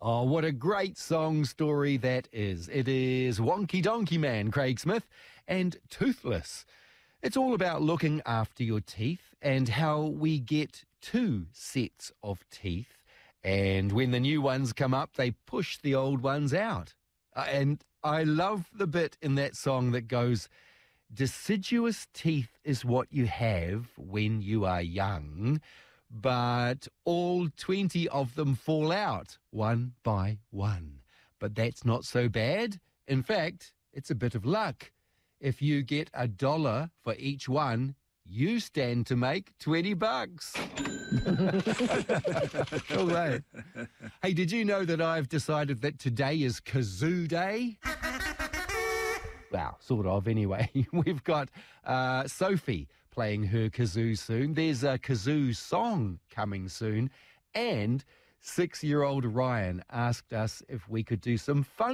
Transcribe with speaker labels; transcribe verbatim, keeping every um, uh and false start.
Speaker 1: Oh, what a great song story that is. It is Wonky Donkey Man, Craig Smith, and Toothless. It's all about looking after your teeth and how we get two sets of teeth. And when the new ones come up, they push the old ones out. Uh, and I love the bit in that song that goes, deciduous teeth is what you have when you are young, but all twenty of them fall out one by one. But that's not so bad. In fact, it's a bit of luck. If you get a dollar for each one, you stand to make twenty bucks. Cool, eh? Hey, did you know that I've decided that today is Kazoo Day? Well, sort of, anyway. We've got uh, Sophie playing her kazoo soon. There's a kazoo song coming soon. And six-year-old Ryan asked us if we could do some fun